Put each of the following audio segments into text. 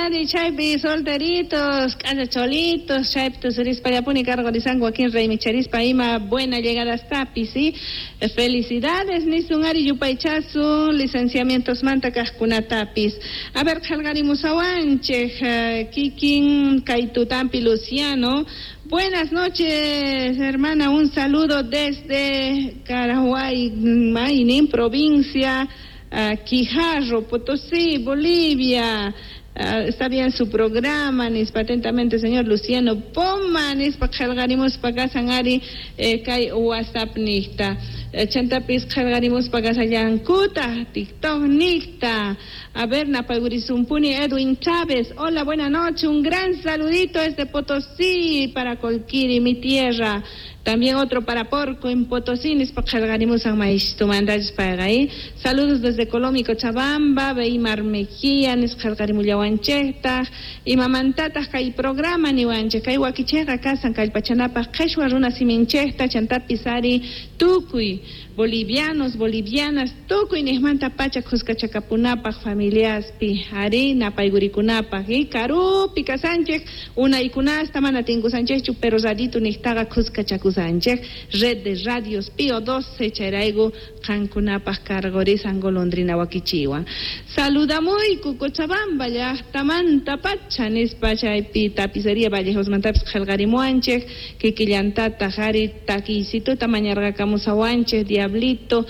Ari, chaypi solteritos, casa cholitos, chaypi tusurispa yapuni cargo de San Joaquín Rey Micharispa ima buena llegada hasta ¿sí? Felicidades, nisun Ari yupaychasun, licenciamientos manta cascunatapis. A ver, Jalgari Musawanche, Kikin, Kaitutampi Luciano. Buenas noches, hermana, un saludo desde Caraguay, Mainin, provincia, Quijarro, Potosí, Bolivia. Está bien su programa, nispa atentamente, señor Luciano Poma, nispa Jalgarimos Pagasangari, Kai WhatsApp Nista. Chantapis Jalgarimos Pagasayankuta, TikTok Nista. A ver, Napagurisumpuni Edwin Chávez. Hola, buena noche, un gran saludito desde Potosí para Colquiri, mi tierra. También otro para Porco en Potosí, Nispajalgarimos San Maestro, mandas para ahí. Saludos desde Colombia, Cochabamba, Beimar Mejía, Nispajalgarimuyawancheta, y Mamantatas, Kai programa, Niwanche, Kai Wakichega, Casan, Kai Pachanapas, Kaishwaruna Siminchesta, Chantapisari, Tucuy, bolivianos, bolivianas, Tucuy, Nismanta Pacha, Cuscachacapunapa, familias, Harina, Paigurikunapa, Caru, Pica Sánchez, una Icunasta, Manatingu Sánchez, Pero Radito, Nistaga, Cuscachacus. Red de radios Pío 12 Chairaigo Cancunapas Cargorizan Golondrina Wakichiwa. Saluda muy Cochabamba ya Tamanta Pachanes Pachaipi Tapicería Vallejos Mantaps Jalgarimuanche Kikillantata Jari Taquisito Tamañarga Camusahuanche Diablito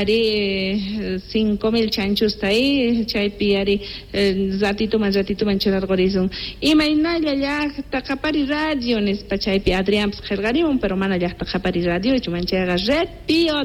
Ari 5,000 chanchos ahí Chaipi Ari Zatito Manchelar Gorizon y Mainaya ya Tacapari Radio Nespachaipi Adrián Jalgarimon pero mana ya Japari Radio y Chumanchega Red Pío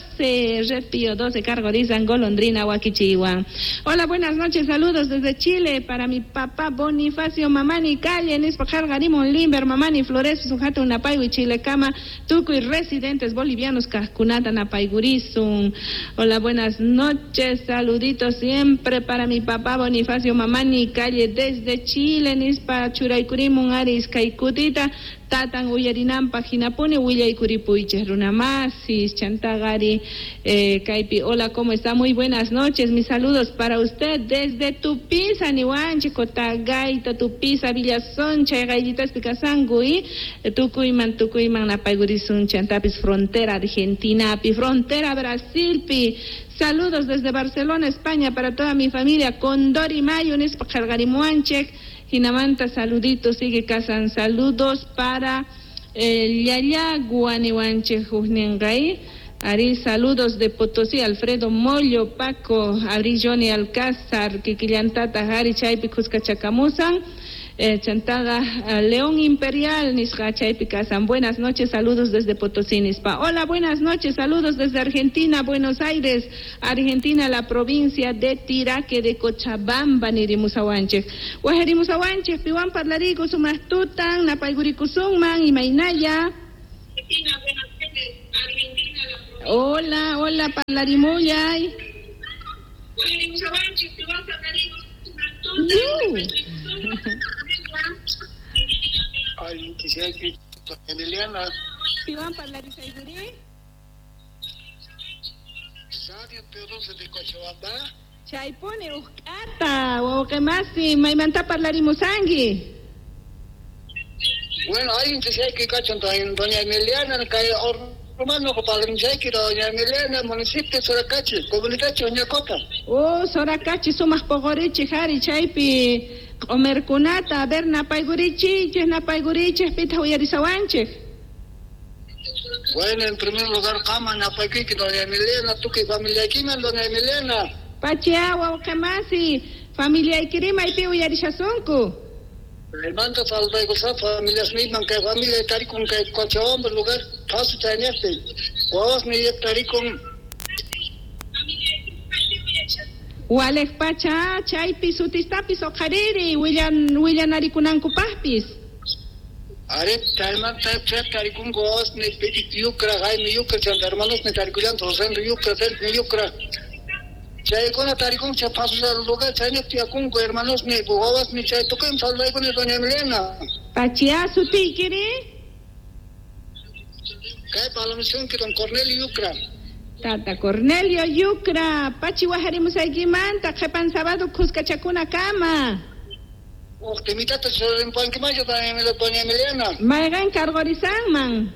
12 Cargorizan Golondrina Wakichiwa. Hola, buenas noches, saludos desde Chile para mi papá Bonifacio Mamani Calle, Nispajar Garimon Limber, Mamani Flores, Sujato Napay, Chile Cama, Tucuy, residentes bolivianos, Cascunata Napaigurizun. Hola, buenas noches, saluditos siempre para mi papá Bonifacio Mamani Calle desde Chile, Nispa Churaikurimun Aris Kaikutita. Tatan Uyarinampa Jinapune Willay Kuripuiches Runamasis Chantagari Kaipi. Hola, ¿cómo está? Muy buenas noches, mis saludos para usted desde Tupiza, Niwanchi, Cotagaita, Tupiza, Villazoncha, Gallitas Picasangui, Tucuyman, Napaigurizun, Chantapis, frontera Argentina, frontera Brasil, saludos desde Barcelona, España, para toda mi familia, Condori Mayones, Pajargarimuanchek, Jinamanta, saluditos, sigue casan, saludos para Yaya Guaniwanche Jujnengay, Ari, saludos de Potosí, Alfredo Mollo, Paco, Ari Johnny Alcázar, Kikillantata, Jari Chaipi Cuscachacamusan, Chantaga, León Imperial, Nisja Chaipi Casan. Buenas noches, saludos desde Potosí, Nispa. Hola, buenas noches, saludos desde Argentina, Buenos Aires, Argentina, la provincia de Tiraque de Cochabamba, Nirimusawanche. Guajerimusawanche, Piwan Parlarico, Sumastutan, Napaiguricusumman y Mainaya. Hola, Parlarimuyay. Guajerimusawanche, Piwan Parlarico, Sumastutan. Ay, quisiera que Emiliana. Piwan Parlarisaiguri. Radio P12 de Cochabamba. Chaipone Uskata, o que más si Maimanta Parlarimusangi. Bueno, hay quisiera que cachan doña Emiliana, que Romano Parlarimusaki, doña Emiliana, municipio Soracachi, comunidad Choñacota. Oh, Soracachi, sumas pogorichi, Jari, Chaipi. Omerkunata, a ver, Napaiguriches, Pita Huyarizawanche. Bueno, en primer lugar, Kama, Napaigiki, doña Emiliana, tú que familia Ikima, doña Emiliana. Pachiagua, Okamasi, familia Ikirima, y Pio Yarizazonku. Le mando salda y goza, familias mismas, que familia Tarikun, que Cochabamba, lugar, paso Chañaste. Guavas ni Tarikun. Walek Pacha, Chaipi, Sutistapis, Ojariri, William Arikunanku Paspis. Are, Talman, Tarikun, Guavas ni Petit Yukra, Jaime Yukra, hermanos ni Tarikulan, Rosendo Yukra, Del Yukra. Chaikona Tarikun, Chapasos al lugar, Chañastiakun, hermanos ni Guavas ni Chaitukan, salda con doña Emiliana. Pachia, Sutikiri. Cae para la misión que don Cornelio Yukra. Tata Cornelio Yucra, Pachi Guajarimusaygimanta, Jepan Sabado Cuscachacuna Cama. Optimitato chorin panki mayo también me lo ponía Emiliana. Maigan cargorizan man.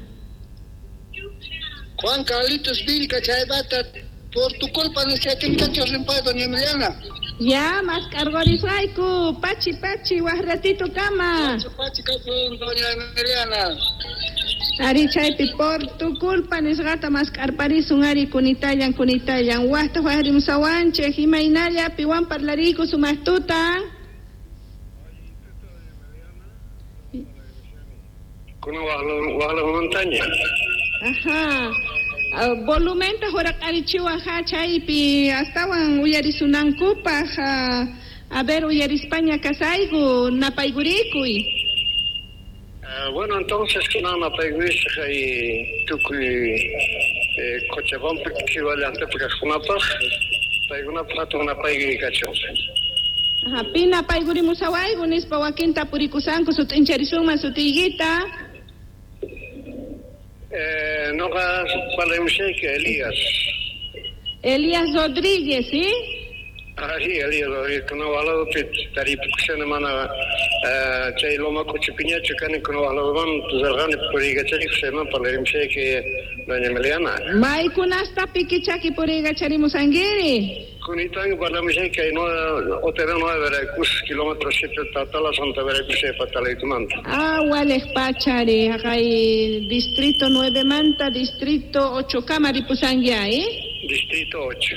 Juan Carlitos Vilca chaybata por tu culpa no se timita chorin pa doña Emiliana. Ya, más cargorizaiku, pachi, guajratito cama. Pachi capón doña Emiliana. Ari chaypi por tu culpa nisgata más carparisun ari kunitayan. Wasta huajrim sawanche, himainaya piwan parlariku sumastuta. Kuna wala montaña. Ajá. Volumen ta horak arichiwa ha chaypi astawan uyarisunankupa a ver uyarispaña kasaygu napaygurikuy. Bueno, entonces que no paiguis y tukuy Cochabamba que vale ante porque kunapaj paiguna plato na paigi kacho. Ajá, pina paygurimusawaygu nispa wakinta purikusanku sut incharisuma sutigita. No ga para un shake Elías Rodríguez, ¿sí? Ahí Elías Rodríguez, que no vale que tari puxene mana chay loma cochipiña chukani que no vale van zargani puriga chay xema para un shake doña Emiliana. Mai kunasta pikichaki puriga charimusangiri. Kunitang para un shake no otero no Veracruz kilómetros 7 tatala Santa Veracruz patalitumanta. Wales pachari, hay distrito 9 Manta, distrito 8 Camari Pusangya, ¿eh? Distrito 8.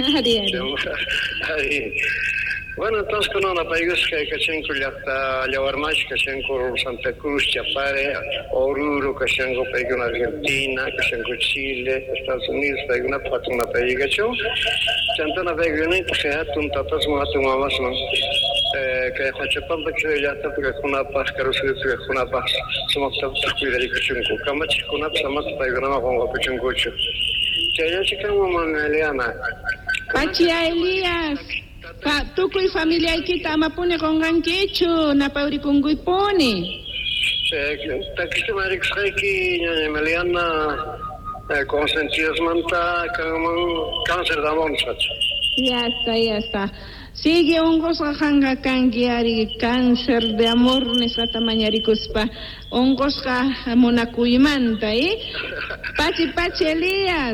Ahí. Bueno, entonces con una país que cachenco ya está Yawarmach, cachenco Santa Cruz, Chapare, Oruro, cachenco país en Argentina, cachenco Chile, Estados Unidos, país una patuna país gacho. Chantana país viene que hatun tatas hatun mamas no. Que Cochabamba que ya está porque una paz que recibe una paz. Somos tantos cuidar y cachenco. Camach con una sama país grama con cachenco. Chaya chica mamá Eliana. Pachia Elías. Tukuy familia kita amapune kongan kecho na paurikungguy pone. Takiste marik saiki Emiliana consentidos manta cáncer de monzat. Ya está. Sigue hongos hanga kangiari cáncer de amor nesata mañarikuspa. Hongos ka monakuimanta, Pachi Elías.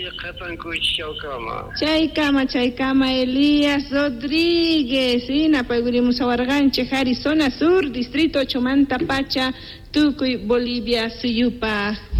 Chaykama Elías Rodríguez, napaygurimus Awarganche, Jari, zona sur, distrito 8 Manta, Pacha, Tukuy, Bolivia, Suyupa.